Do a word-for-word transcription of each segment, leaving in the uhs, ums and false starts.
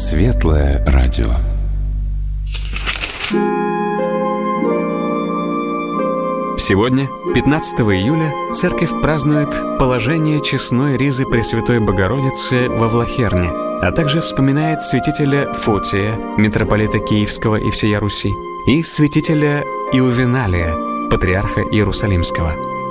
Светлое радио. Сегодня, пятнадцатого июля, церковь празднует положение честной ризы Пресвятой Богородицы во Влахерне, а также вспоминает святителя Фотия, митрополита Киевского и всея Руси, и святителя Иувеналия, патриарха Иерусалимского.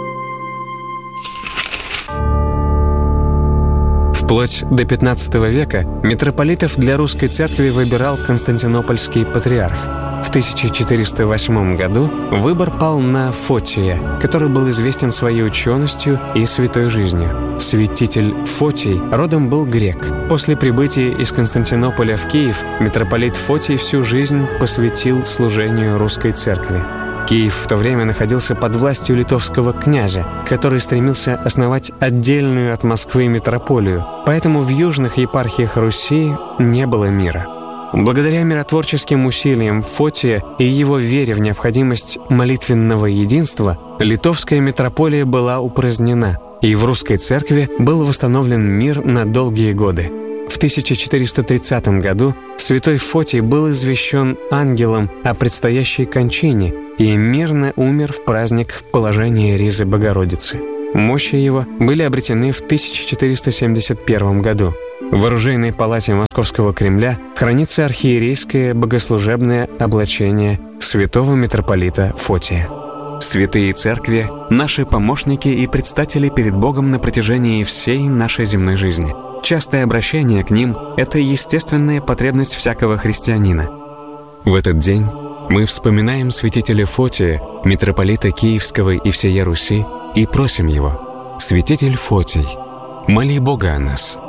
Вплоть до пятнадцатого века митрополитов для русской церкви выбирал Константинопольский патриарх. В тысяча четыреста восьмом году выбор пал на Фотия, который был известен своей ученостью и святой жизнью. Святитель Фотий родом был грек. После прибытия из Константинополя в Киев митрополит Фотий всю жизнь посвятил служению русской церкви. Киев в то время находился под властью литовского князя, который стремился основать отдельную от Москвы митрополию, поэтому в южных епархиях Руси не было мира. Благодаря миротворческим усилиям Фотия и его вере в необходимость молитвенного единства, литовская митрополия была упразднена, и в русской церкви был восстановлен мир на долгие годы. В тысяча четыреста тридцатом году святой Фотий был извещен ангелом о предстоящей кончине и мирно умер в праздник положения ризы Богородицы. Мощи его были обретены в тысяча четыреста семьдесят первом году. В оружейной палате Московского Кремля хранится архиерейское богослужебное облачение святого митрополита Фотия. Святые церкви – наши помощники и предстатели перед Богом на протяжении всей нашей земной жизни. Частое обращение к ним – это естественная потребность всякого христианина. В этот день мы вспоминаем святителя Фотия, митрополита Киевского и всея Руси, и просим его: «Святитель Фотий, моли Бога о нас».